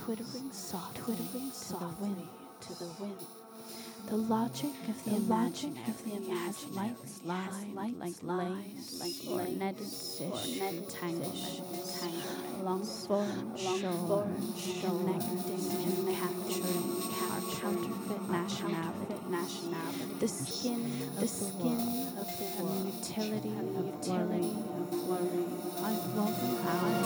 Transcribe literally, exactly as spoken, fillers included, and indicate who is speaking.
Speaker 1: twittering soft, twittering to the wind, to the wind. The logic of the, the imaginary of the imaginary has lies like like lanes, like or netted fish, or entanglement, entanglement along foreign shore, foreign connecting and capturing our counterfeit nationality, nationality. The skin, the skin of the world, utility of worry, of worry. I've woven out